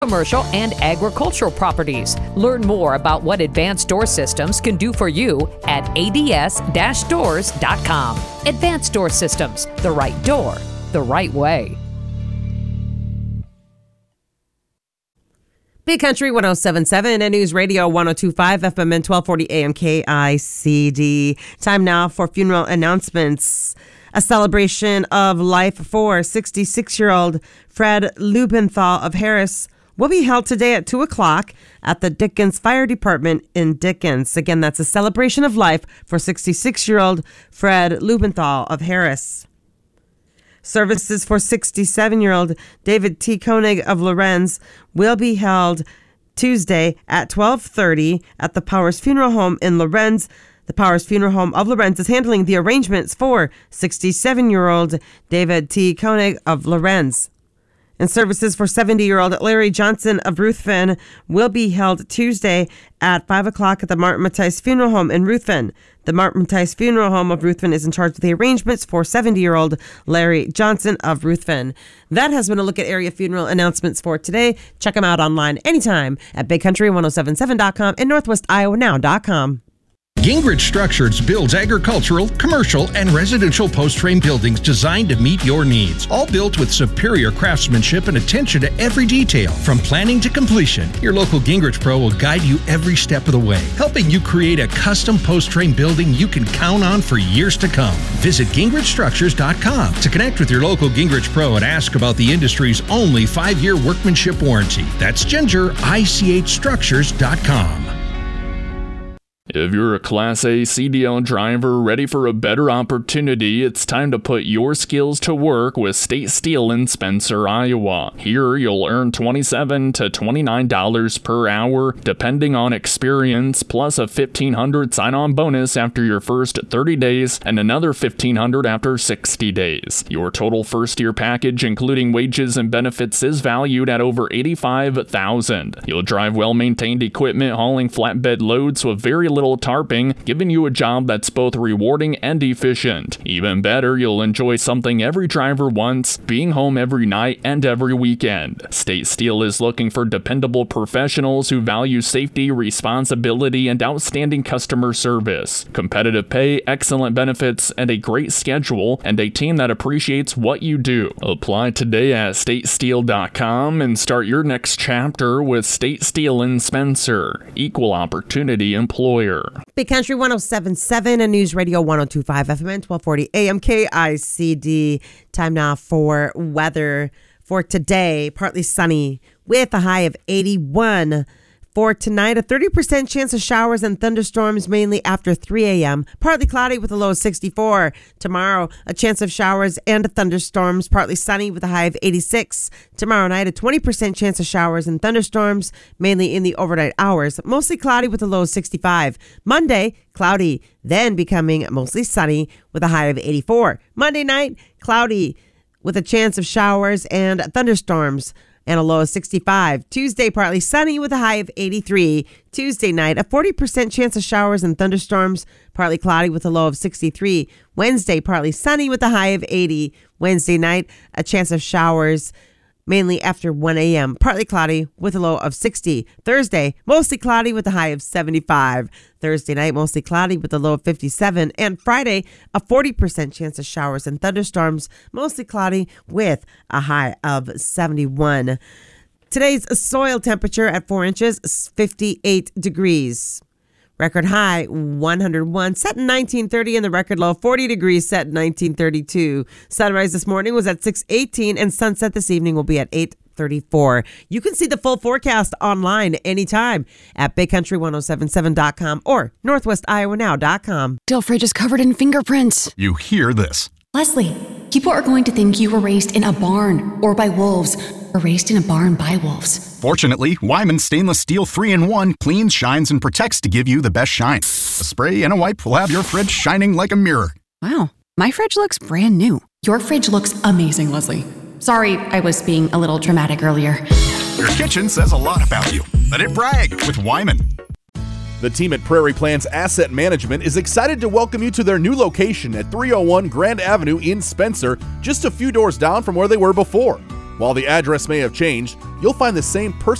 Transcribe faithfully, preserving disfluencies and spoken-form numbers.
commercial and agricultural properties. Learn more about what Advanced Door Systems can do for you at A D S doors dot com. Advanced Door Systems, the right door, the right way. Big Country one oh seven point seven and News Radio one oh two point five F M and twelve forty A M K I C D. Time now for funeral announcements. A celebration of life for sixty-six-year-old Fred Lubenthal of Harris will be held today at two o'clock at the Dickens Fire Department in Dickens. Again, that's a celebration of life for sixty-six-year-old Fred Lubenthal of Harris. Services for sixty-seven-year-old David T. Koenig of Lorenz will be held Tuesday at twelve thirty at the Powers Funeral Home in Lorenz. The Powers Funeral Home of Lorenz is handling the arrangements for sixty-seven-year-old David T. Koenig of Lorenz. And services for seventy-year-old Larry Johnson of Ruthven will be held Tuesday at five o'clock at the Martin Matthijs Funeral Home in Ruthven. The Martin Matthijs Funeral Home of Ruthven is in charge of the arrangements for seventy-year-old Larry Johnson of Ruthven. That has been a look at area funeral announcements for today. Check them out online anytime at big country ten seventy-seven dot com and northwest iowa now dot com. Gingrich Structures builds agricultural, commercial, and residential post-frame buildings designed to meet your needs. All built with superior craftsmanship and attention to every detail. From planning to completion, your local Gingrich Pro will guide you every step of the way, helping you create a custom post-frame building you can count on for years to come. Visit gingrich structures dot com to connect with your local Gingrich Pro and ask about the industry's only five-year workmanship warranty. That's ginger I C H structures dot com. If you're a Class A C D L driver ready for a better opportunity, it's time to put your skills to work with State Steel in Spencer, Iowa. Here, you'll earn twenty-seven to twenty-nine dollars per hour, depending on experience, plus a fifteen hundred dollars sign-on bonus after your first thirty days and another fifteen hundred dollars after sixty days. Your total first-year package, including wages and benefits, is valued at over eighty-five thousand dollars. You'll drive well-maintained equipment hauling flatbed loads with very little tarping, giving you a job that's both rewarding and efficient. Even better, you'll enjoy something every driver wants, being home every night and every weekend. State Steel is looking for dependable professionals who value safety, responsibility, and outstanding customer service. Competitive pay, excellent benefits, and a great schedule, and a team that appreciates what you do. Apply today at state steel dot com and start your next chapter with State Steel in Spencer. Equal opportunity employer. Big Country ten seventy-seven and News Radio ten twenty-five F M and twelve forty A M K I C D. Time now for weather for today. Partly sunny with a high of eighty-one. For tonight, a thirty percent chance of showers and thunderstorms mainly after three a.m. Partly cloudy with a low of sixty-four. Tomorrow, a chance of showers and thunderstorms, partly sunny with a high of eighty-six. Tomorrow night, a twenty percent chance of showers and thunderstorms, mainly in the overnight hours. Mostly cloudy with a low of sixty-five. Monday, cloudy, then becoming mostly sunny with a high of eighty-four. Monday night, cloudy with a chance of showers and thunderstorms, and a low of sixty-five. Tuesday, partly sunny with a high of eighty-three. Tuesday night, a forty percent chance of showers and thunderstorms, partly cloudy with a low of sixty-three. Wednesday, partly sunny with a high of eighty. Wednesday night, a chance of showers mainly after one a.m. Partly cloudy with a low of sixty. Thursday, mostly cloudy with a high of seventy-five. Thursday night, mostly cloudy with a low of fifty-seven. And Friday, a forty percent chance of showers and thunderstorms, mostly cloudy with a high of seventy-one. Today's soil temperature at four inches is fifty-eight degrees. Record high one hundred one, set in nineteen thirty, and the record low forty degrees, set in nineteen thirty-two. Sunrise this morning was at six eighteen, and sunset this evening will be at eight thirty-four. You can see the full forecast online anytime at big country ten seventy-seven dot com or northwest iowa now dot com. Dill fridge is covered in fingerprints. You hear this. Leslie, people are going to think you were raised in a barn or by wolves, or raised in a barn by wolves. Fortunately, Wyman Stainless Steel three in one cleans, shines, and protects to give you the best shine. A spray and a wipe will have your fridge shining like a mirror. Wow, my fridge looks brand new. Your fridge looks amazing, Leslie. Sorry, I was being a little dramatic earlier. Your kitchen says a lot about you. Let it brag with Wyman. The team at Prairie Plans Asset Management is excited to welcome you to their new location at three oh one Grand Avenue in Spencer, just a few doors down from where they were before. While the address may have changed, you'll find the same personal